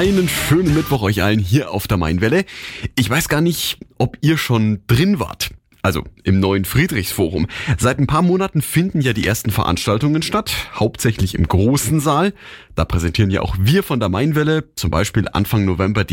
Einen schönen Mittwoch euch allen hier auf der Mainwelle. Ich weiß gar nicht, ob ihr schon drin wart. Also im neuen Friedrichsforum. Seit ein paar Monaten finden ja die ersten Veranstaltungen statt, hauptsächlich im großen Saal. Da präsentieren ja auch wir von der Mainwelle, zum Beispiel Anfang November